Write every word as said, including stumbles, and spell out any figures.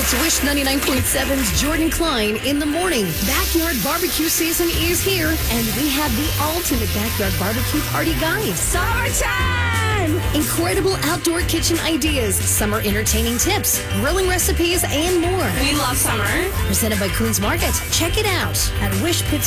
It's Wish ninety-nine point seven's Jordan Klein in the morning. Backyard barbecue season is here, and we have the ultimate backyard barbecue party guide. Summertime! Incredible outdoor kitchen ideas, summer entertaining tips, grilling recipes, and more. We love summer. Presented by Coons Market. Check it out at Wish Pittsburgh.